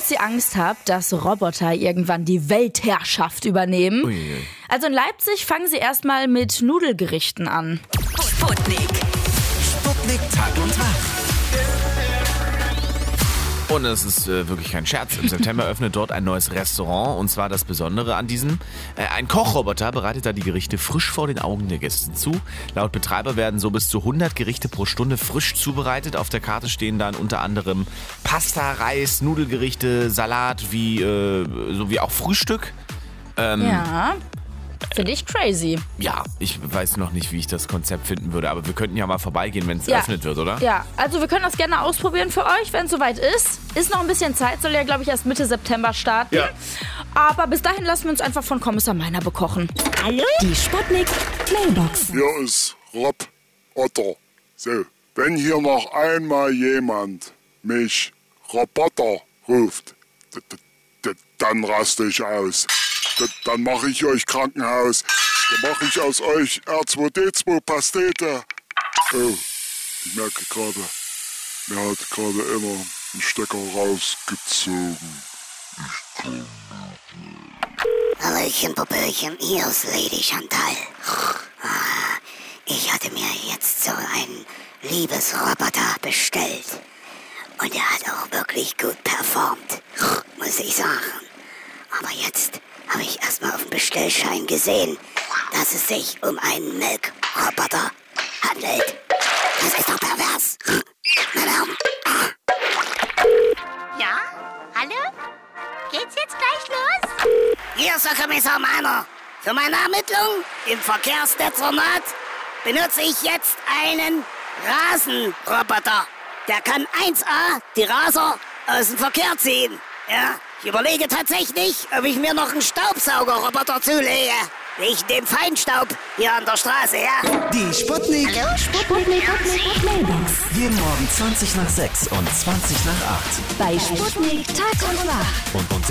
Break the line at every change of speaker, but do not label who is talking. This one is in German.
falls ihr Angst habt, dass Roboter irgendwann die Weltherrschaft übernehmen.
Uiuiui.
Also in Leipzig fangen sie erstmal mit Nudelgerichten an.
Sputnik.
Sputnik Tag und Tag.
Und es ist wirklich kein Scherz. Im September öffnet dort ein neues Restaurant. Und zwar das Besondere an diesem: ein Kochroboter bereitet da die Gerichte frisch vor den Augen der Gäste zu. Laut Betreiber werden so bis zu 100 Gerichte pro Stunde frisch zubereitet. Auf der Karte stehen dann unter anderem Pasta, Reis, Nudelgerichte, Salat, sowie auch Frühstück.
Ja, finde ich crazy.
Ja, ich weiß noch nicht, wie ich das Konzept finden würde. Aber wir könnten ja mal vorbeigehen, wenn es
Ja.
eröffnet wird, oder?
Ja, also wir können das gerne ausprobieren für euch, wenn es soweit ist. Ist noch ein bisschen Zeit, soll ja, glaube ich, erst Mitte September starten.
Ja.
Aber bis dahin lassen wir uns einfach von Kommissar Meiner bekochen.
Hallo? Die Sputnik Mailbox.
Hier ist Rob Otter. So, wenn hier noch einmal jemand mich Roboter ruft, dann raste ich aus. Dann mache ich euch Krankenhaus. Dann mache ich aus euch R2D2 Pastete. Oh, ich merke gerade, mir hat gerade einer einen Stecker rausgezogen.
Hallöchen, Popöchen, hier ist Lady Chantal. Ich hatte mir jetzt so einen Liebesroboter bestellt. Und er hat auch wirklich gut performt, muss ich sagen. Aber jetzt habe ich erstmal auf dem Bestellschein gesehen, dass es sich um einen Milchroboter handelt. Das ist doch pervers. Meine Augen.
Ja? Hallo? Geht's jetzt gleich los?
Hier ist der Kommissar Meiner. Für meine Ermittlung im Verkehrsdezernat benutze ich jetzt einen Rasenroboter. Der kann 1A die Raser aus dem Verkehr ziehen. Ja, ich überlege tatsächlich, ob ich mir noch einen Staubsaugerroboter zulege. Wegen dem Feinstaub hier an der Straße, ja?
Die Sputnik.
Hallo? Sputnik Mailbox.
Jeden Morgen 20 nach 6 und 20 nach 8.
Bei Sputnik Tag und Wach.
Und